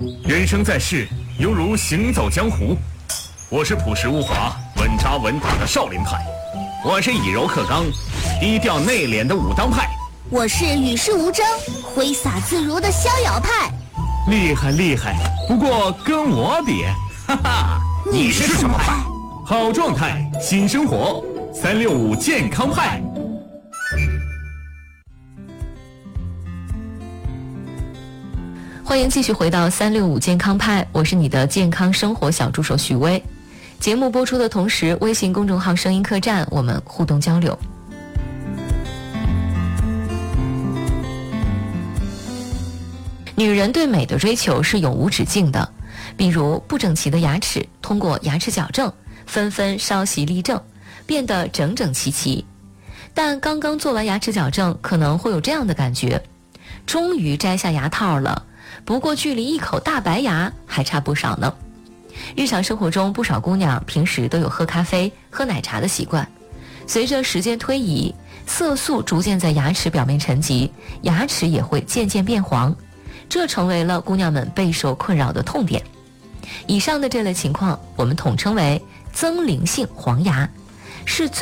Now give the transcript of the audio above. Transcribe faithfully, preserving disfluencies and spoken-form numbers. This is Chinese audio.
人生在世，犹如行走江湖。我是朴实无华、稳扎稳打的少林派，我是以柔克刚、低调内敛的武当派， 我是与世无争、挥洒自如的逍遥派。 厉害厉害，不过跟我比，哈哈， 你是什么派？ 好状态，新生活，三六五健康派。 欢迎继续回到三六五健康派，我是你的健康生活小助手许巍。节目播出的同时，微信公众号声音客栈我们互动交流。女人对美的追求是永无止境的，比如不整齐的牙齿，通过牙齿矫正纷纷稍息立正，变得整整齐齐。但刚刚做完牙齿矫正，可能会有这样的感觉，终于摘下牙套了，不过距离一口大白牙还差不少呢。日常生活中，不少姑娘平时都有喝咖啡、喝奶茶的习惯。随着时间推移，色素逐渐在牙齿表面沉积，牙齿也会渐渐变黄，这成为了姑娘们备受困扰的痛点。以上的这类情况，我们统称为增龄性黄牙，是最